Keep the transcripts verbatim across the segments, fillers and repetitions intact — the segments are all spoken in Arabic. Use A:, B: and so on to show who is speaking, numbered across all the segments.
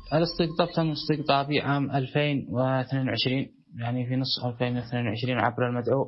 A: الاستقطاب تم استقطابي عام ألفين واثنين وعشرين، يعني في نصف ألفين واثنين وعشرين عبر المدعو،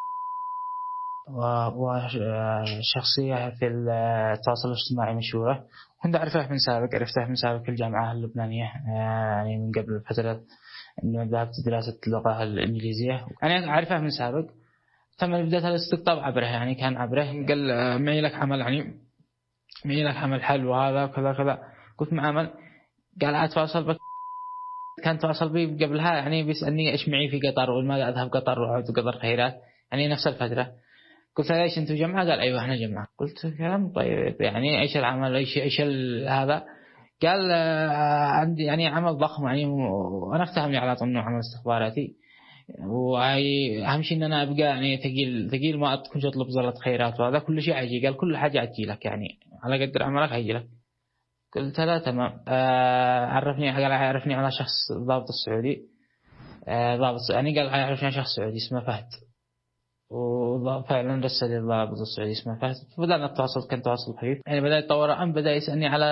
A: وشخصية في التواصل الاجتماعي مشهورة. كنت أعرفه من سابق، عرفته من سابق في الجامعة اللبنانية، يعني من قبل فترة إنه ذهبت دراسة اللغة الإنجليزية، يعني أعرفه من سابق. تم بداية الاستقطاب عبره، يعني كان عبره قال معي لك عمل، يعني معي لك عمل حل وهذا وكذا كذا. قلت مع عمل، قال أتواصل بك. كان تواصل بي قبلها، يعني بيسألني إيش معي في قطر ولماذا أذهب قطر وأعود قطر خيرات، يعني نفس الفترة. قلت له ايش انتم جماعه؟ قال ايوه احنا جماعه. قلت كلام طيب، يعني ايش العمل، ايش ايش هذا؟ قال آه عندي يعني عمل ضخم، يعني وانا افتهمني على طول انه عمل استخباراتي، واهم شيء ان انا ابقى يعني ثقيل ثقيل، ما كنت اطلب زلة خيرات وهذا كل شيء عجي. قال كل حاجه عجي لك، يعني على قدر عملك هيجي لك. قلت لا تمام. آه عرفني، قال عرفني على شخص ضابط السعودي، آه ضابط يعني قال عرفني على شخص سعودي اسمه فهد، وفعلا رسل لي الضابط السعودي اسمه فهد. فبدأنا التواصل، كان تواصل خفيف، يعني بدأ يتطور. أم بدأ يسألني على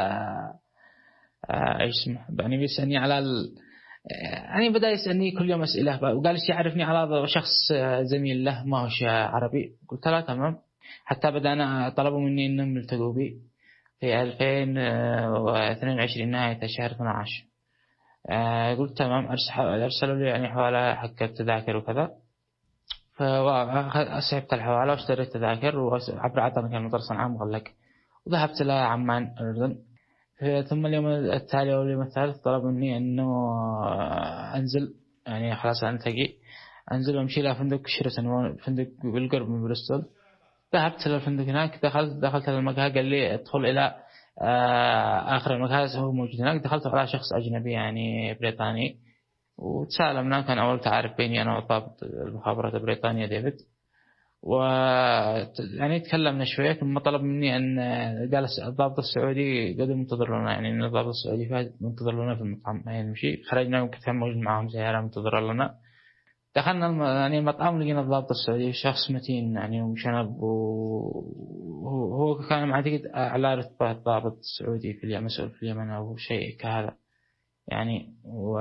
A: آه، ايش اسمه، يعني بيسألني على ال... يعني بدأ يسألني كل يوم أسئلة، وقال ايش يعرفني على شخص زميل له ما هوش عربي. قلت له تمام. حتى بدأنا طلبوا مني إنهم يلتقوا بي في ألفين واثنين وعشرين نهاية شهر اثنا عشر. آه، قلت تمام. أرسلوا لي يعني حوالي حق التذاكر وكذا، فسحبت الحوالة واشتريت تذاكر وعبر عطر كان مطار صنعاء مغلق، وذهبت إلى عمان الأردن. ثم اليوم التالي أو اليوم الثالث طلب مني أنه أنزل، يعني خلاص أنتقي، أنزل وأمشي إلى فندق شيراتون، فندق بالقرب من بريستول. ذهبت إلى الفندق هناك، دخلت دخلت إلى المقهى، قال لي ادخل إلى آخر المقهى هو موجود هناك. دخلت على شخص أجنبي يعني بريطاني، وتسالمنا. كان أول تعارف بيني أنا وضابط المخابرات البريطانية ديفيد، و يعني تكلمنا شوية. ثم طلب مني أن قال الضابط السعودي قد منتظر لنا، يعني أن الضابط السعودي فهد منتظر لنا في المطعم ما يمشي. خرجنا وكان موجود معهم سيارة منتظر لنا. دخلنا الم... يعني المطعم، لقينا الضابط السعودي شخص متين يعني وشنب، وهو هو كان معتقد على رتبة الضابط السعودي في اليمن، مسؤول في اليمن أو شيء كهذا يعني.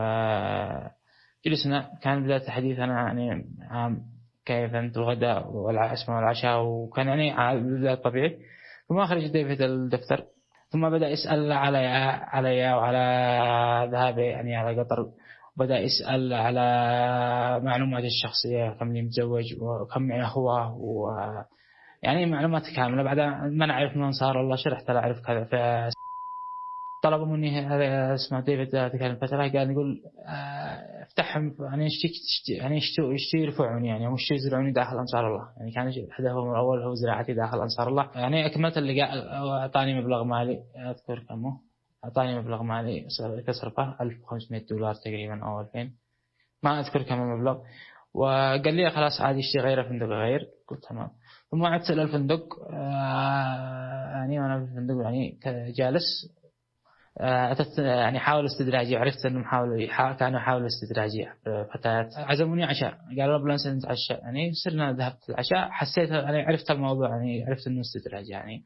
A: وجلسنا، كان بداية حديثنا يعني عام كيف أنت الغداء والعشاء والعشاء، وكان يعني بداية طبيعي. ثم خرج ديفيد الدفتر، ثم بدأ يسأل علي علي وعلى ذهابي يعني على قطر. بدأ يسأل على معلوماتي الشخصية، كم لي متزوج وكم معي أخوة، و يعني معلومات كاملة. بعد ما نعرف من أنصار الله شرحت لا أعرف كذا. طلبوا مني هذا اسمه ديفيد ذاتك الفترة، قال يقول آه، افتحهم يعني اشتي يعني اشتو اشتي يرفعوني يعني وش يزرعوني داخل أنصار الله. يعني كان هدفهم الأول هو زراعتي داخل أنصار الله. يعني أكملت اللقاء، أعطاني مبلغ مالي أذكر كمه، أعطاني مبلغ مالي كصرفه ألف وخمسمائة دولار تقريبا أو ألفين، ما أذكر كم المبلغ. وقال لي خلاص عادي اشتي غير فندق غير. قلت تمام. ثم عدت إلى الفندق، آه، يعني وأنا في الفندق يعني جالس، أتت يعني حاول استدراجي، عرفت أنهم حاولوا كانوا يحاولوا استدراجي فتاة. عزموني عشاء، قالوا قبل أن نتعشى، يعني صرنا ذهبت العشاء. حسيت يعني عرفت الموضوع، يعني عرفت أنه استدراج يعني.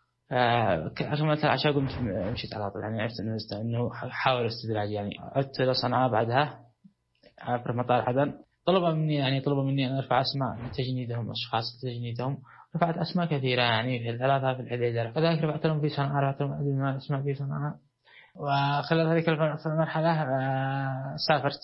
A: كملت العشاء قمت مشيت على طول، يعني عرفت أنه أنه حاول استدراج يعني. عدت إلى صنعاء بعدها عبر مطار عدن. طلبوا مني يعني طلبوا مني أن أرفع أسماء تجنيدهم، أشخاص تجنيدهم. رفعت أسماء كثيرة يعني في الثلاثة في الحديدة، فذلك رفعت لهم في صنعاء، رفعت لهم أسماء في صنعاء. وخلال هذه المرحلة سافرت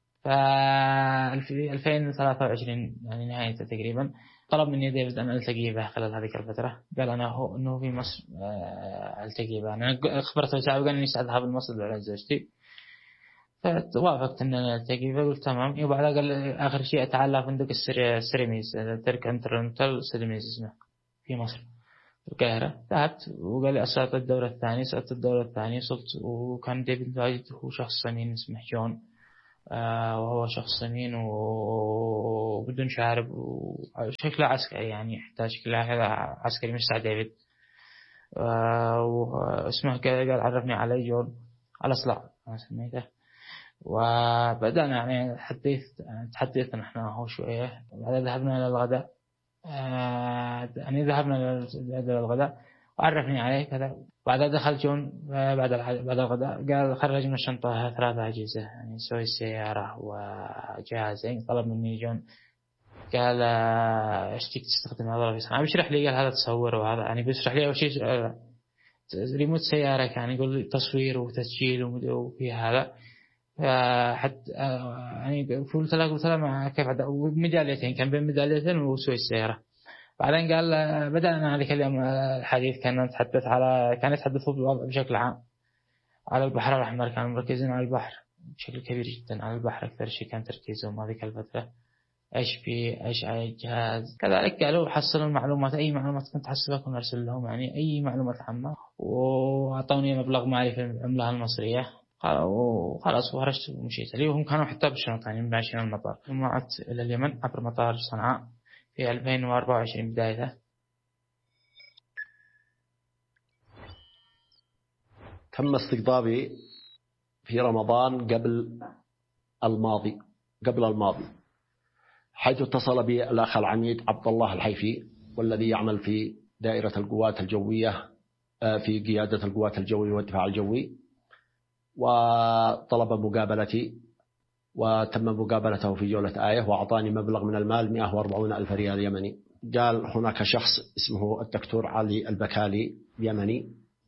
A: في ألفين وثلاثة وعشرين يعني نهاية تقريبا. طلب مني ديفيد أن ألتقي به خلال هذه الفترة. قال أنا هو أنه في مصر ألتقي به. أنا أخبرته سابقا أني سأذهب لمصر لعلاج زوجتي، فوافقت أن أنا ألتقي. فقلت تمام. وبعدها قال آخر شيء أتعلى فندق السيراميز، ترك انترنتال سيراميز اسمه في مصر في القاهرة. ذهبت وقال لي أسأت الدورة الثانية. سأت الدورة الثانية صرت، وكان ديفيد واجد هو شخص سمين اسمه جون، آه وهو شخص سمين وبدون شارب وشكله عسكري، يعني يحتاج شكله هذا عسكري مش سعد ديفيد. آه واسمه قال عرفني علي جون على صلاح أنا سميته. وبدأنا يعني حديث تحدثنا نحن هو شوية. بعد ذهبنا إلى الغداء، آه يعني ذهبنا إلى الغداء وعرفني عليه كذا. بعدها دخل جون بعد بعد الغداء قال خرج من الشنطة ثلاثة أجهزة يعني سوي السيارة وجهازين. طلب مني جون قال ايش تيجي تستخدم هذا في صنعاء بشرح لي. قال هذا تصور وهذا يعني بيشرح لي أول شيء ريموت سيارة يعني يقول لي تصوير وتسجيل وفي هذا حتى يعني قلت له قلت له مع كيف هذا وميداليتين كان بين ميداليتين وسوي السيارة. بعدين قال بدأنا ذلك اليوم الحديث كان نتحدث على كان يتحدثوا بالوضع بشكل عام على البحر الأحمر. كانوا مركزين على البحر بشكل كبير جدا على البحر أكثر شيء كان تركيزهم هذيك الفترة. إيش في إيش أي جهاز كذلك قالوا حصلوا المعلومات أي معلومات كنت حسبها كنا نرسل لهم يعني أي معلومات عامة وأعطوني مبلغ مالي في العملة المصرية وخلاص وهرجت ومشيت لي. وهم كانوا حتى بالشنطة يعني ماشيين المطار. ثم عدت إلى اليمن عبر مطار صنعاء في ألفين وأربعة وعشرين بدايته.
B: تم استقطابي في رمضان قبل الماضي قبل الماضي حيث اتصل بي الأخ العميد عبد الله الحيفي والذي يعمل في دائرة القوات الجوية في قيادة القوات الجوية والدفاع الجوي وطلب مقابلتي وتم مقابلته في جولة آية وأعطاني مبلغ من المال مئة وأربعين ألف ريال يمني. قال هناك شخص اسمه الدكتور علي البكالي يمني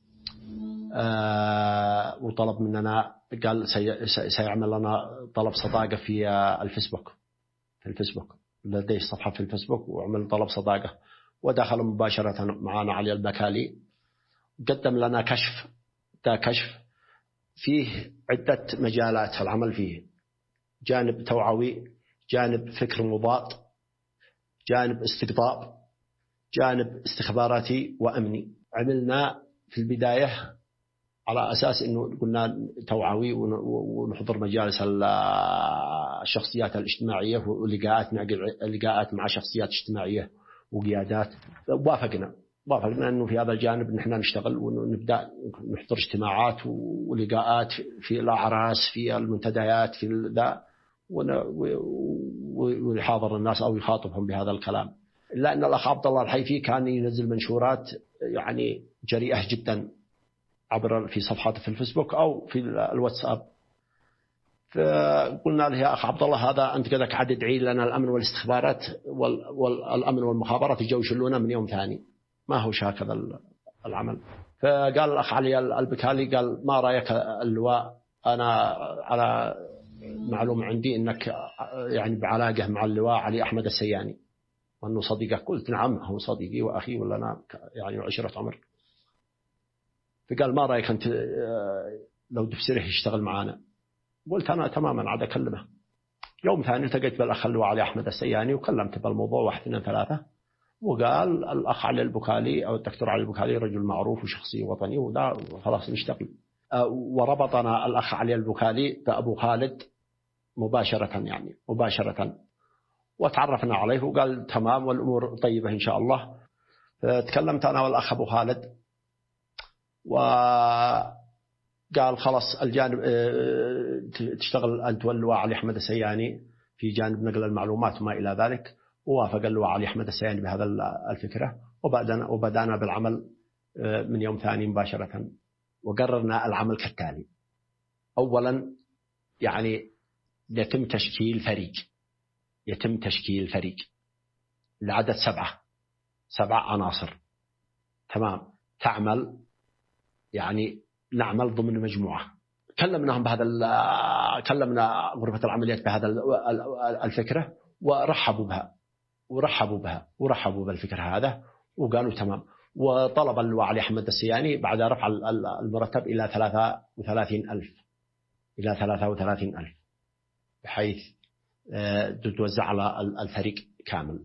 B: آه وطلب مننا قال سي سيعمل لنا طلب صداقة في الفيسبوك في الفيسبوك لديه صفحة في الفيسبوك وعمل طلب صداقة ودخل مباشرة معنا علي البكالي. قدم لنا كشف ده كشف فيه عدة مجالات العمل فيه جانب توعوي جانب فكر مضاد جانب استقطاب جانب استخباراتي وأمني. عملنا في البداية على أساس أنه قلنا توعوي ونحضر مجالس الشخصيات الاجتماعية ولقاءات مع لقاءات مع شخصيات اجتماعية وقيادات. وافقنا وافقنا أنه في هذا الجانب نحن نشتغل ونبدأ نحضر اجتماعات ولقاءات في الأعراس في المنتديات في ذا ويحاضر الناس أو يخاطبهم بهذا الكلام. إلا أن الأخ عبد الله الحيفي كان ينزل منشورات يعني جريئة جدا عبر في صفحاته في الفيسبوك أو في الواتساب. فقلنا له يا أخ عبد الله هذا أنت كذا قاعد تدعي لنا الأمن والاستخبارات والأمن والمخابرات يجوا يشلونا من يوم ثاني ما هو هكذا العمل. فقال الأخ علي البكالي قال ما رأيك اللواء أنا على معلومة عندي أنك يعني بعلاقة مع اللواء علي أحمد السياني وأنه صديقك. قلت نعم هو صديقي وأخي ولا أنا يعني عشرة عمر. فقال ما رأيك أنت لو دبسره يشتغل معنا. قلت أنا تماما عاد أكلمه. يوم ثاني التقيت بالأخ اللواء علي أحمد السياني وكلمت بالموضوع واحد اثنين ثلاثة وقال الأخ علي البكالي أو الدكتور علي البكالي رجل معروف وشخصية وطني وده خلاص نشتغل. وربطنا الأخ علي البكالي بأبو خالد مباشرة يعني مباشرة وتعرفنا عليه وقال تمام والأمور طيبة إن شاء الله. تكلمت أنا والأخ أبو خالد وقال خلاص الجانب تشتغل أنت واللواء علي أحمد السياني في جانب نقل المعلومات وما إلى ذلك. ووافق اللواء علي أحمد السياني بهذا الفكرة وبدأنا وبدأنا بالعمل من يوم ثاني مباشرة. وقررنا العمل كالتالي. أولا يعني يتم تشكيل فريق يتم تشكيل فريق لعدد سبعة سبعة عناصر تمام تعمل يعني نعمل ضمن مجموعة. كلمناهم بهذا كلمنا غرفة العمليات بهذا الفكرة ورحبوا بها ورحبوا بها ورحبوا بالفكرة هذا وقالوا تمام. وطلب اللواء علي أحمد السياني بعد رفع المرتب إلى ثلاثة وثلاثين ألف إلى ثلاثة وثلاثين ألف بحيث تتوزع على الفريق كامل.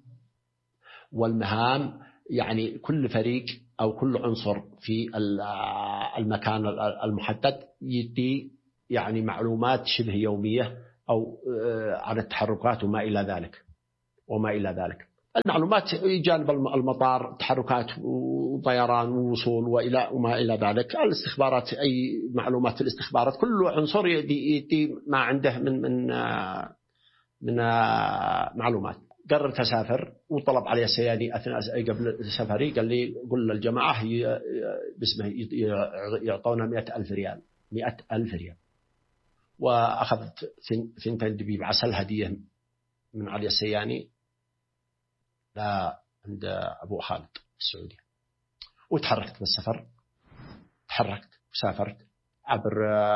B: والمهام يعني كل فريق أو كل عنصر في المكان المحدد يدي يعني معلومات شبه يومية أو عن التحركات وما إلى ذلك وما إلى ذلك. المعلومات جانب المطار تحركات وطيران ووصول وإلى وما إلى ذلك. الاستخبارات أي معلومات الاستخبارات كل عنصر يدي, يدي ما عنده من من من معلومات. قررت أسافر وطلب علي السياني أثناء قبل سفري، قال لي قل للجماعة باسمه يعطونا مئة ألف ريال مئة ألف ريال. وأخذت ثنتين دبيب عسل هدية من علي السياني لا عند أبو خالد السعودي، وتحركت بالسفر. تحركت وسافرت عبر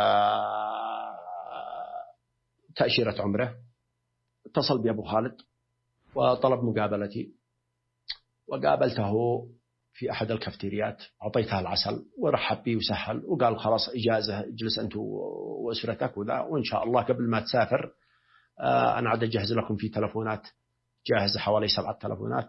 B: تأشيرة عمره. اتصل بأبو خالد وطلب مقابلتي، وقابلته في أحد الكافتيريات، أعطيتها العسل ورحب بي وسهل، وقال خلاص إجازة اجلس أنت وأسرتك وذا، وإن شاء الله قبل ما تسافر أنا عاد أجهز لكم في تلفونات، جاهز حوالي سبعة تلفونات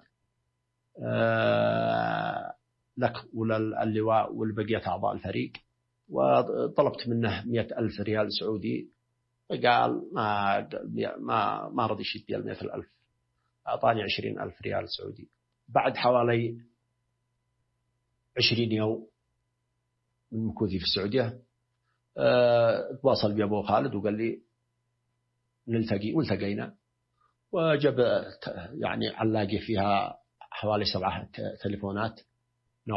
B: لك وللواء والبقية أعضاء الفريق. وطلبت منه مئة ألف ريال سعودي، قال ما ما ما رضي يشيل المئة الألف، أعطاني عشرين ألف ريال سعودي. بعد حوالي عشرين يوم من مكوثي في السعودية أه تواصل بأبو خالد وقال لي نلتقي، والتقينا. وجب يعني علاقي فيها حوالي سبعة تليفونات نوع،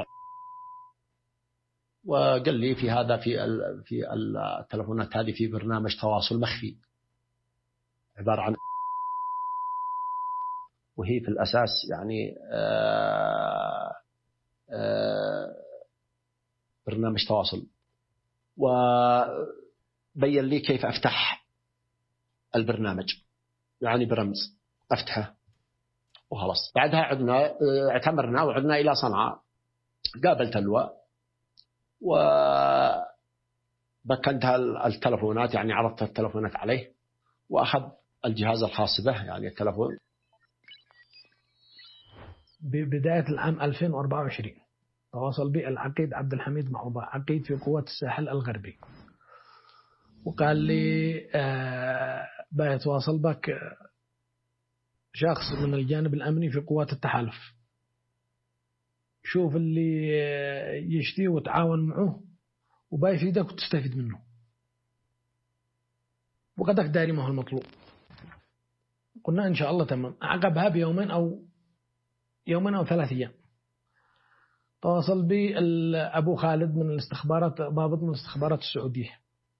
B: وقال لي في هذا في في التليفونات هذه في برنامج تواصل مخفي عبارة عن، وهي في الأساس يعني آآ آآ برنامج تواصل. وبين لي كيف أفتح البرنامج، يعني برمز أفتحه وخلاص. بعدها عدنا اعتمرنا وعدنا إلى صنعاء. قابلت اللواء وبكنتها التلفونات، يعني عرضت التلفونات عليه، وأخذ الجهاز الخاص به يعني التلفون.
C: ببداية العام ألفين وأربعة وعشرين تواصل بي العقيد عبد الحميد معوضة، عقيد في قوات الساحل الغربي، وقال لي آه بيتواصل بك شخص من الجانب الأمني في قوات التحالف، شوف اللي يشتي وتعاون معه وبيفيدك وتستفيد منه، وقدك داري ما هو المطلوب. قلنا إن شاء الله تمام. عقبها بيومين أو يومين أو ثلاث أيام تواصل بي أبو خالد من الاستخبارات، ضابط من الاستخبارات السعودية،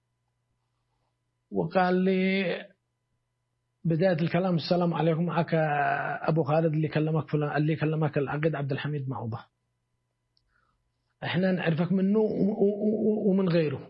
C: وقال لي بداية الكلام السلام عليكم، معك أبو خالد اللي كلمك فلان، اللي كلمك العقيد عبد الحميد معوضة، احنا نعرفك منه ومن غيره،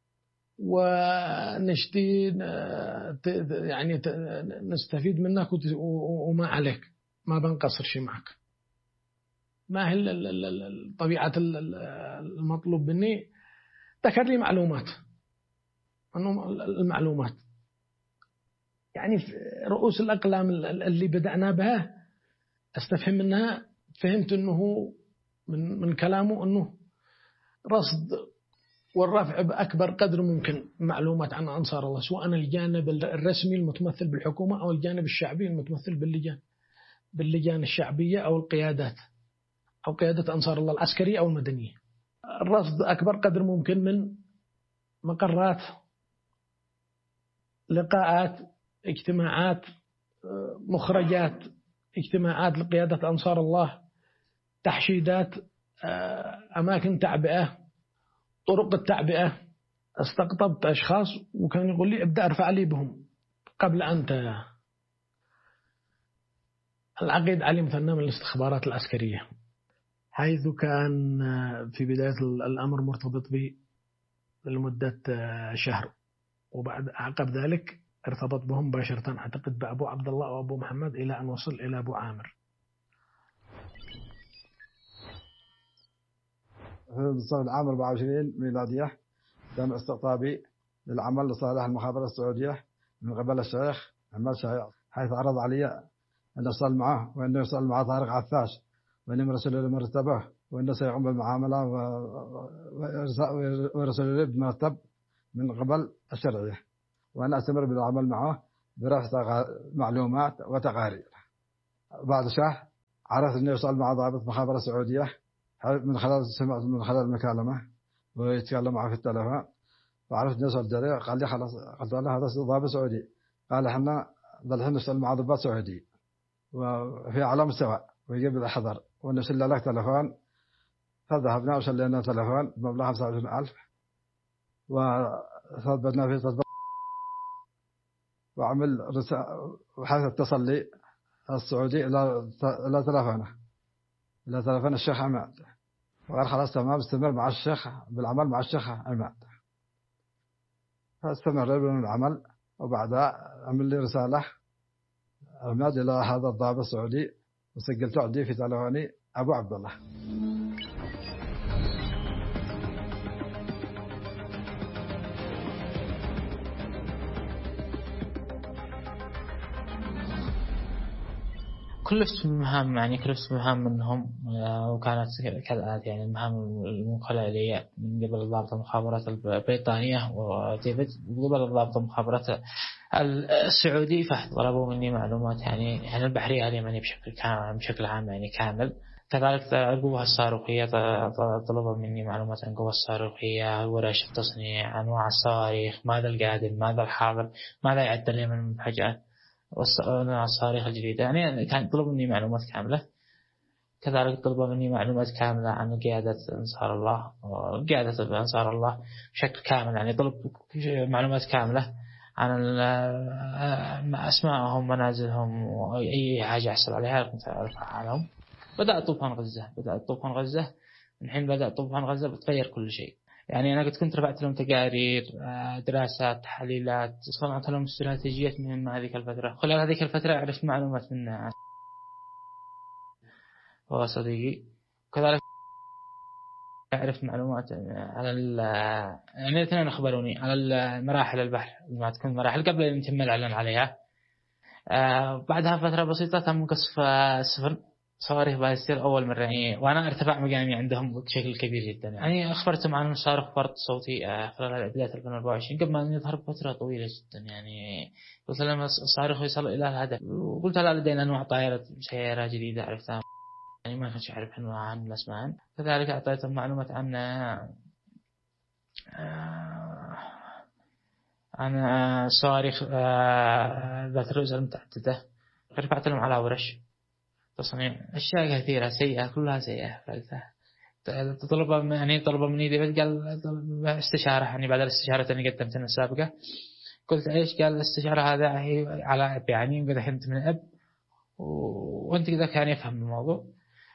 C: ونشتي يعني نستفيد منك وما عليك، ما بنقصر شيء معك. ما هي طبيعة المطلوب مني؟ ذكر لي معلومات، أنه المعلومات يعني رؤوس الأقلام اللي بدأنا بها أستفهم منها، فهمت أنه من من كلامه أنه رصد والرفع بأكبر قدر ممكن معلومات عن أنصار الله، سواء الجانب الرسمي المتمثل بالحكومة أو الجانب الشعبي المتمثل باللجان باللجان الشعبية أو القيادات أو قيادة أنصار الله العسكرية أو المدنية. الرصد أكبر قدر ممكن من مقرات، لقاءات، اجتماعات، مخرجات اجتماعات لقيادة أنصار الله، تحشيدات، أماكن تعبئة، طرق التعبئة. استقطبت أشخاص وكان يقول لي ابدأ ارفع لي بهم قبل أنت. العقيد علي مثنى من الاستخبارات العسكرية، حيث كان في بداية الأمر مرتبط بي لمدة شهر، وبعد عقب ذلك ارتبط بهم مباشرة، أعتقد بأبو عبد الله وأبو محمد، إلى أن وصل إلى أبو عامر.
D: في العام أربعة وعشرين ميلادية تم استقطابي للعمل لصالح المخابرات السعودية من قبل الشيخ عماد شهير، حيث عرض علي أن أصل معه، وأنه يصل مع طارق عفاش، وأنه مرسل له مرتبه، وأنه سيقوم بالمعاملة ويرسل له بمرتب من قبل الشرعية، وأنا أستمر بالعمل معه برفع معلومات وتقارير. بعد شهر عرفت أنه يصل مع ضابط مخابرة السعودية من خلال سمعت من خلال المكالمة ويتكلم معه في التلفون، وعرفت أنه يصل جريء. قال لي خلاص، قلت له هذا ضابط سعودي، قال احنا ذلحين نشتغل مع ضباط سعودي. وفي على مستوى ويجيب الحضر ونرسل له تلفون، فذهبنا وسلينا تلفون بمبلغ خمسة وعشرين ألف وثبتنا في تطبيق وعمل رسالة وحيث اتصل لي السعودي إلى إلى تلفونه إلى تلفون الشيخ عماد وقال خلاص تمام استمر مع الشيخ بالعمل مع الشيخ عماد، فاستمر بالعمل وبعدها عمل لي رسالة عماد إلى هذا الضابط السعودي وسجلت عندي في تلفوني أبو عبد الله.
A: كلفت مهام يعني كلفت مهام منهم وكانت كالآتي يعني المهام الموكلة لي من قبل ضابط المخابرات البريطانية وديفيد وقبل ضابط المخابرات السعودي، فطلبوا مني معلومات يعني عن البحرية اليمنية بشكل كامل بشكل عام يعني كامل. كذلك القوة الصاروخية طلبوا مني معلومات عن القوة الصاروخية، ورش التصنيع، أنواع الصواريخ، ماذا القادم، ماذا الحاضر، ماذا يعد اليمن من مفاجآت والصواريخ الجديدة. يعني كان طلب مني معلومات كاملة. كذلك طلب مني معلومات كاملة عن قيادة أنصار الله قيادة أنصار الله بشكل كامل، يعني طلب معلومات كاملة عن أسمائهم منازلهم وأي حاجة أحصل عليها كنت أعرف عنهم. بدأ طوفان غزة بدأ طوفان غزة من حين بدأ طوفان غزة بتغير كل شيء. يعني أنا كنت رفعت لهم تقارير، دراسات، تحليلات، صنعت لهم استراتيجيات من هذه الفترة. خلال هذه الفترة عرفت معلومات من هو صديقي. كذلك عرفت معلومات على يعني الاثنين أخبروني على المراحل البحر ما تكون مراحل قبل أن يتم الإعلان عليها. بعدها فترة بسيطة تم قصف السفن صواريخ باليستير أول مرة يعني، وأنا ارتفع مقامي عندهم بشكل كبير جدا. يعني أخبرتهم عن صاروخ فرد صوتي خلال بداية ألفين وأربعة وعشرين قبل ما يظهر بفترة طويلة جدا. يعني قلت لهم الصاروخ يصل إلى الهدف، وقلت لا لدينا أنواع طائرة مسيرة جديدة عرفتها يعني ما كنتش أعرف عن الأسماء. كذلك أعطيتهم معلومات عن عن صواريخ ذات الرؤوس المتعددة. رفعت لهم على ورش تصنيع أشياء كثيرة سيئة كلها سيئة. طلب يعني طلب مني ديفيد قال استشارة يعني بعد الاستشارة اللي قدمتها السابقة. قلت إيش؟ قال الاستشارة هذا هي على أب يعني قد أنت من أب وأنت كذا كان يفهم الموضوع.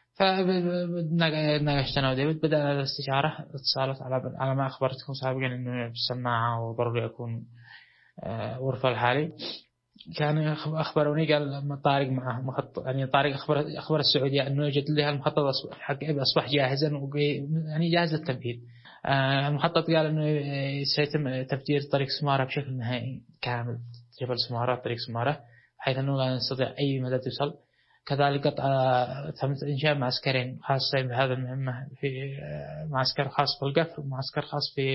A: فناقشتنا وديفيد بدأ الاستشارة اتصالت على على ما أخبرتكم سابقا إنه بالسماعة وضروري أكون غرفة الحالي. كان أخبروني قال طارق معه مخطط يعني طارق أخبر أخبر السعودية إنه يوجد لها المخطط حق أصبح جاهزا يعني جاهز للتنفيذ. المخطط قال إنه سيتم تفجير طريق سمارة بشكل نهائي كامل، جبل سمارة طريق سمارة بحيث إنه لا نستطيع أي مدى يوصل. كذلك تم إنشاء معسكرين خاصين بهذا المهمة، في معسكر خاص في القفر ومعسكر خاص في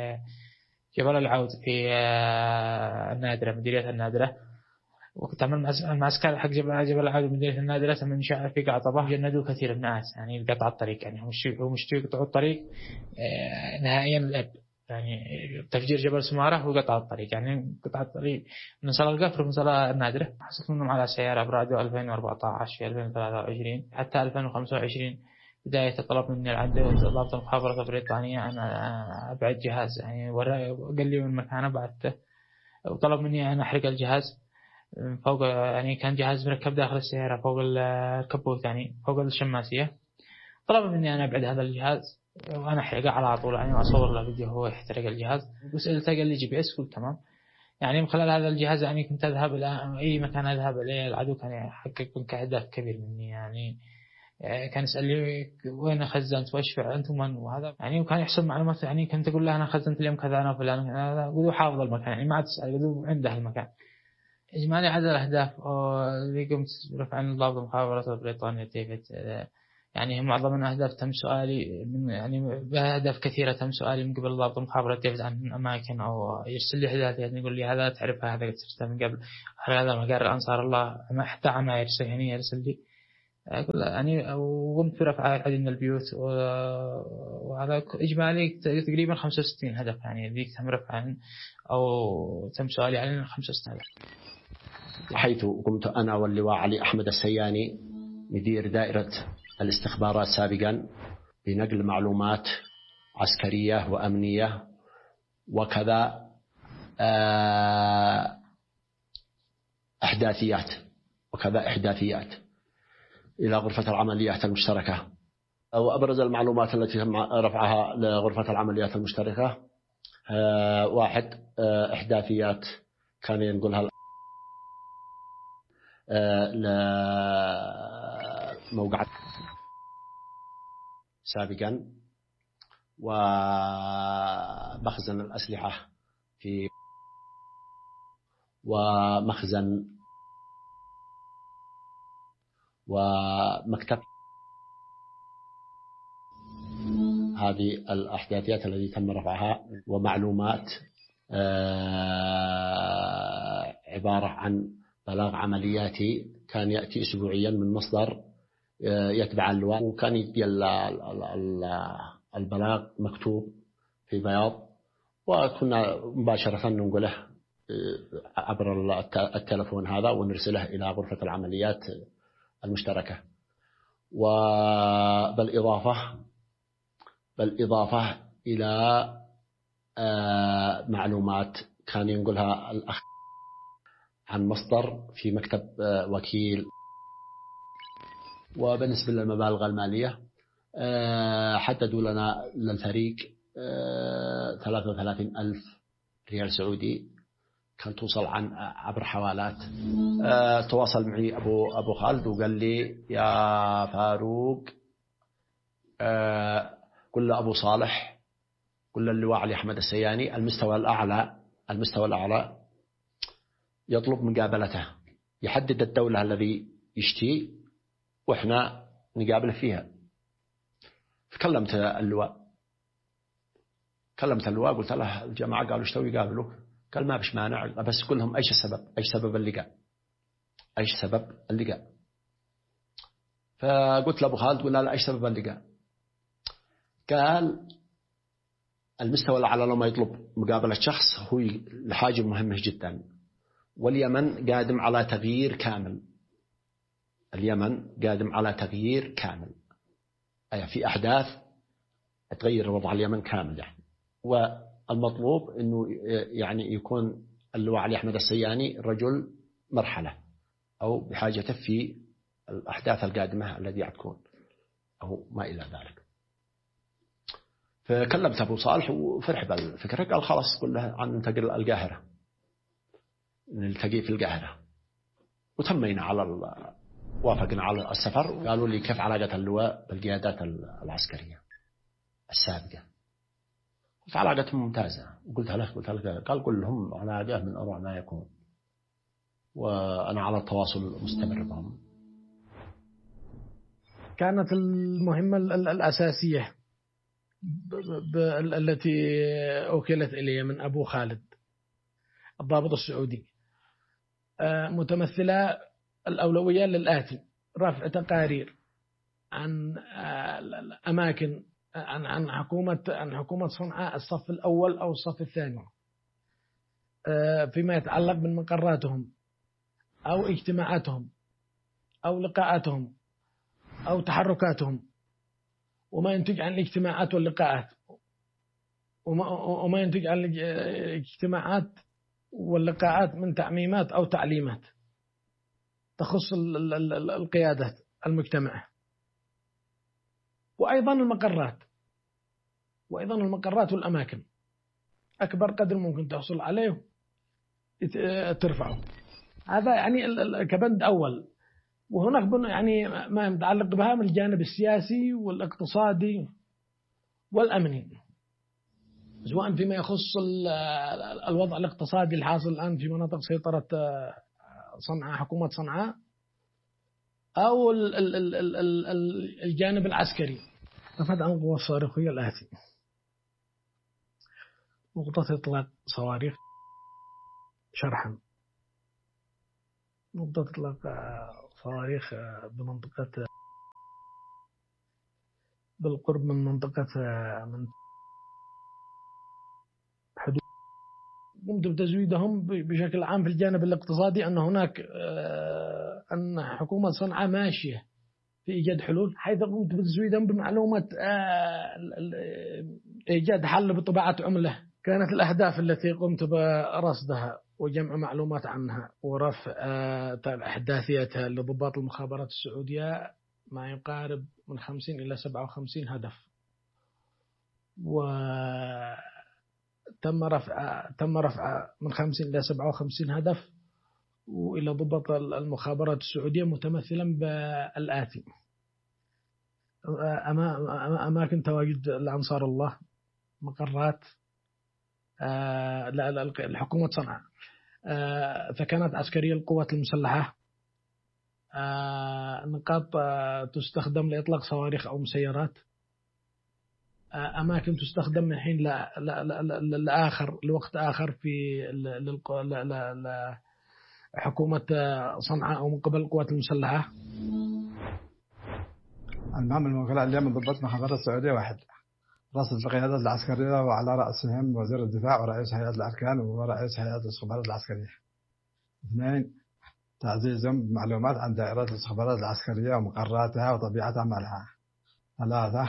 A: جبل العود في النادرة مديرية النادرة. وتعمل المعسكر حق جبل جبل العود مديرية النادرة تم إنشاء في قعطبة جندوا كثير من الناس يعني قطع الطريق يعني مش مش يقطعوا الطريق نهائيا الأب يعني تفجير جبل سمارة وقطع الطريق يعني قطع الطريق من صلاة القفر ومن صلاة النادرة. حصلت منهم على سيارة براديو ألفين وأربعة عشر في ألفين وثلاثة وعشرين حتى ألفين وخمسة وعشرين بداية طلب مني العدة وضابط المخابرات البريطانية أنا أبعد جهاز يعني قال لي من مكانه بعدته وطلب مني أنا أحرق الجهاز فوق يعني كان جهاز مركب داخل السيارة فوق الكبوت يعني فوق الشماسية. طلب مني أنا أبعد هذا الجهاز وأنا أحرقه على طول يعني وأصور له فيديو هو يحترق الجهاز. وسألته قال لي جي بي إس قلت تمام. يعني من خلال هذا الجهاز يعني كنت أذهب إلى أي مكان أذهب إليه العدو كان يحقق منك أهداف كبير مني يعني كان يسأل لي وين خزنت وإيش فعلت ومن وهذا يعني وكان يحصل معلومات يعني كنت أقول له أنا خزنت اليوم كذا أنا فلان هذا قدو حافظ المكان يعني ما تسأل قدو عنده المكان. إجمالي عدد الأهداف اللي قمت رفع عن ضابط المخابرات البريطانية ديفيد يعني معظم الأهداف تم سؤالي من يعني بأهداف كثيرة تم سؤالي من قبل ضابط المخابرات ديفيد عن أماكن أو يرسل لي إحداثيات يعني يقول لي هذا تعرفها هذا ترسلها من قبل هذا مقر أنصار الله حتى عما يرسل يعني يرسل لي يعني وقمت برفع عدد من البيوت وهذا إجمالي تقريبا خمسة وستين هدف يعني ذيك تم رفع عن أو تم سؤالي عن خمسة وستين هدف.
B: حيث قمت أنا واللواء علي أحمد السياني مدير دائرة الاستخبارات سابقا بنقل معلومات عسكرية وأمنية وكذا أحداثيات وكذا إحداثيات إلى غرفة العمليات المشتركة. وأبرز المعلومات التي تم رفعها لغرفة العمليات المشتركة واحد إحداثيات كان ينقلها لموقع سابقا ومخزن الأسلحة في ومخزن ومكتب. هذه الأحداثيات التي تم رفعها ومعلومات عبارة عن بلاغ عملياتي كان يأتي أسبوعيا من مصدر يتبع اللواء، وكان يجي البلاغ مكتوب في بياض، وكنا مباشرة ننقله عبر التلفون هذا ونرسله إلى غرفة العمليات المشتركة. وبالإضافة بالإضافة إلى معلومات كان ينقلها الأخ عن مصدر في مكتب وكيل. وبالنسبة للمبالغ المالية حددوا لنا للفريق ثلاثة وثلاثين ألف ريال سعودي، كانت توصل عن عبر حوالات. تواصل معي أبو أبو خالد وقال لي يا فاروق قل له أبو صالح قل له اللواء علي أحمد السياني المستوى الأعلى المستوى الأعلى يطلب مقابلته، يحدد الدولة الذي يشتي وإحنا نقابله فيها. فكلمت اللواء كلمت اللواء قلت له الجماعة قالوا اشتوا يقابلوك، قال ما بش مانع، بس قل لهم ايش السبب ايش سبب اللقاء ايش سبب اللقاء. فقلت لابو خالد قلنا له ايش سبب اللقاء؟ قال المستوى الاعلى لما يطلب مقابله شخص هو لحاجه مهمه جدا، واليمن قادم على تغيير كامل اليمن قادم على تغيير كامل أي في احداث تغير وضع اليمن كامل يعني. والمطلوب انه يعني يكون اللواء علي أحمد السياني رجل مرحله او بحاجته في الاحداث القادمه التي تكون او ما الى ذلك. فكلمت ابو صالح وفرح بالفكره، قال خلاص قل له عن ننتقل القاهره نلتقي في القاهره. وتمينا على وافقنا على السفر. قالوا لي كيف علاقه اللواء بالقيادات العسكريه السابقه؟ قلت علاقتهم ممتازة. وقلت له قلت له قال قل لهم علاقة من أروع ما يكون، وأنا على التواصل مستمر بهم.
C: كانت المهمة الأساسية التي أوكلت إلي من أبو خالد الضابط السعودي متمثلة الأولوية للآتي: رفع تقارير عن الأماكن عن عن حكومة عن حكومة صنعاء الصف الأول أو الصف الثاني فيما يتعلق بمقراتهم أو اجتماعاتهم أو لقاءاتهم أو تحركاتهم، وما ينتج عن الاجتماعات واللقاءات، وما, وما ينتج عن الاجتماعات واللقاءات من تعميمات أو تعليمات تخص القيادة المجتمع. وأيضا المقرات وأيضا المقرات والأماكن أكبر قدر ممكن تحصل عليه ترفعه. هذا يعني كبند أول. وهناك يعني ما يتعلق بها من الجانب السياسي والاقتصادي والأمني، سواء فيما يخص الوضع الاقتصادي الحاصل الآن في مناطق سيطرة صنعاء حكومة صنعاء، أو الجانب العسكري. نفذ عن القوى الصاروخية الآتي: نقطة إطلاق صواريخ شرحا، نقطة إطلاق صواريخ بمنطقة بالقرب من منطقة من حدود قمت بتزويدهم بشكل عام في الجانب الاقتصادي، أن هناك أن حكومة صنعاء ماشية في إيجاد حلول، حيث قمت بتزويدهم بمعلومة إيجاد حل بطباعة عملة. كانت الأهداف التي قمت برصدها وجمع معلومات عنها ورفع إحداثيتها لضباط المخابرات السعودية ما يقارب من خمسين إلى سبعة وخمسين هدف، وتم رفع تم رفع من خمسين إلى سبعة وخمسين هدف وإلى ضباط المخابرات السعودية متمثلا بالآتي: أماكن تواجد الأنصار الله، مقرات الحكومة صنعاء، ثكنات عسكرية القوات المسلحة، نقاط تستخدم لإطلاق صواريخ أو مسيرات، أماكن تستخدم من حين لآخر لوقت آخر في حكومة صنعاء أو من قبل القوات المسلحة.
D: المهم الموكلاء اليوم من ضباط المخابرات السعودية: واحد، رصد القيادات العسكرية وعلى رأسهم وزير الدفاع ورئيس هيئة الأركان ورئيس هيئة الاستخبارات العسكرية. اثنين، تعزيزهم بمعلومات عن دائرة الاستخبارات العسكرية ومقراتها وطبيعة عملها. ثلاثة،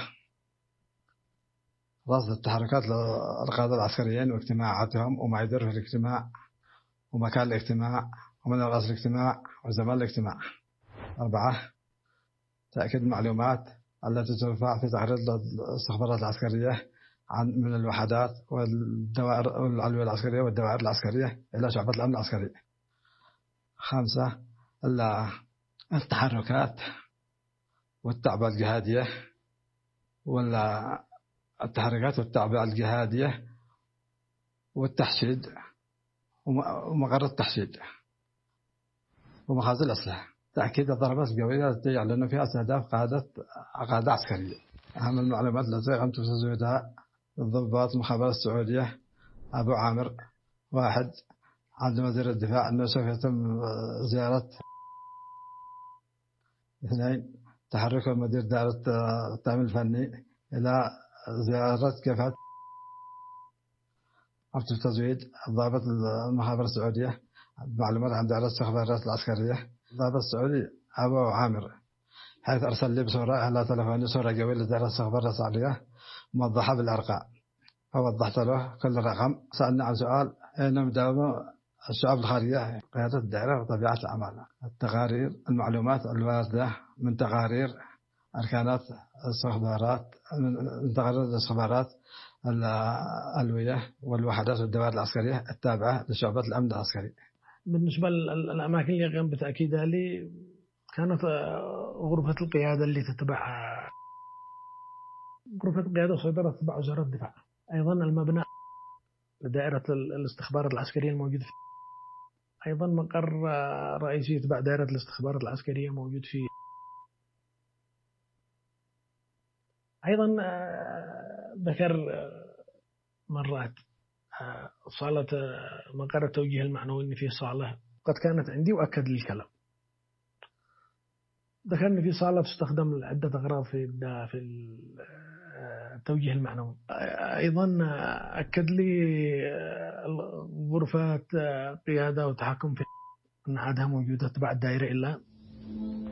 D: رصد التحركات للقادة العسكريين واجتماعاتهم وما يدور في الاجتماع ومكان الاجتماع ومن رأس الاجتماع وزمان الاجتماع. أربعة، تأكيد المعلومات التي ترفع في تقرير الاستخبارات العسكرية عن من الوحدات والدوائر العلوية العسكرية والدوائر العسكرية إلى شعبة الأمن العسكري. خمسة، التحركات والتعبئة الجهادية ولا التحركات والتعبئة الجهادية والتحشيد ومقر التحشيد ومخازن الأسلحة. تأكيد الضربات القوية التي يعلن فيها استهداف قادة قادة عسكرية. أهم المعلومات التي قمت بتزويدها الضباط المخابرات السعودية: أبو عامر: واحد، عند وزير الدفاع أنه سوف يتم زيارة. اثنين، تحرك مدير دائرة التأمين الفني إلى زيارة كافة. قمت بتزويد الضابط المخابرات السعودية معلومات عن دائرة الاستخبارات العسكرية. الضابط السعودي أبو عامر حيث أرسل لي بصورة على تلفوني صورة قوية لدائرة الاستخبارات العسكرية موضحة بالأرقام، فوضحت له كل رقم. سألنا عن سؤال: أين مداوم الشعب الخارجية قيادة الدائرة وطبيعة العمل. التقارير المعلومات الواردة من تقارير أركانات الاستخبارات من تقارير الاستخبارات العلوية والوحدات والدوائر العسكرية التابعة لشعبة الأمن العسكري.
C: بالنسبة للأماكن اللي قام بتأكيدها لي كانت غرفة القيادة اللي تتبع غرفة القيادة وسيطرة تتبع وزارة الدفاع. أيضا المبنى لدائرة الاستخبارات العسكرية الموجود فيه. أيضا مقر رئيسي تبع دائرة الاستخبارات العسكرية موجود فيه. أيضا ذكر مرات صالة مقر التوجيه المعنوي إن فيه صالة قد كانت عندي وأكد لي الكلام. ذكرني في صالة تستخدم لعدة أغراض في في التوجيه المعنوي. أيضا أكد لي غرفة قيادة وتحكم في أن عادها موجودة تبع الدائرة إلا